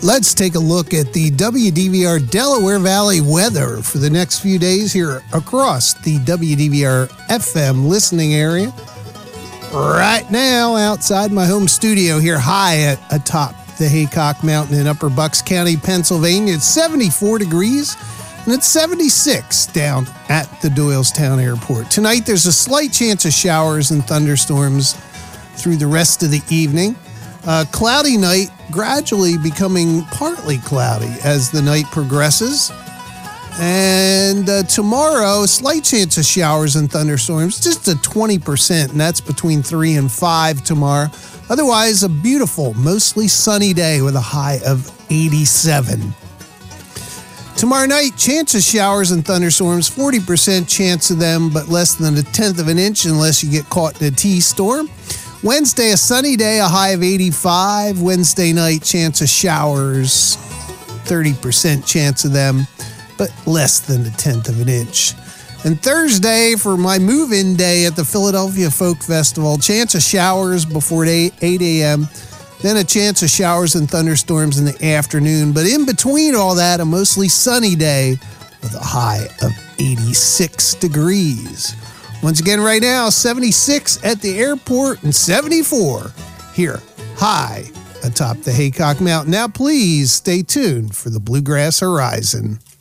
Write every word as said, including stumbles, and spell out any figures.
let's take a look at the W D V R Delaware Valley weather for the next few days here across the W D V R F M listening area. Right now, outside my home studio here, high at atop the Haycock Mountain in Upper Bucks County, Pennsylvania, it's seventy-four degrees, and it's seventy-six down at the Doylestown Airport. Tonight, there's a slight chance of showers and thunderstorms through the rest of the evening. Uh, cloudy night, gradually becoming partly cloudy as the night progresses. And uh, tomorrow, slight chance of showers and thunderstorms, just a twenty percent, and that's between three and five tomorrow. Otherwise, a beautiful, mostly sunny day with a high of eighty-seven. Tomorrow night, chance of showers and thunderstorms, forty percent chance of them, but less than a tenth of an inch unless you get caught in a T-storm. Wednesday, a sunny day, a high of eighty-five. Wednesday night, chance of showers, thirty percent chance of them, but less than a tenth of an inch. And Thursday, for my move-in day at the Philadelphia Folk Festival, chance of showers before eight a.m., then a chance of showers and thunderstorms in the afternoon. But in between all that, a mostly sunny day with a high of eighty-six degrees. Once again, right now, seventy-six at the airport and seventy-four here, high atop the Haycock Mountain. Now, please stay tuned for the Bluegrass Horizon.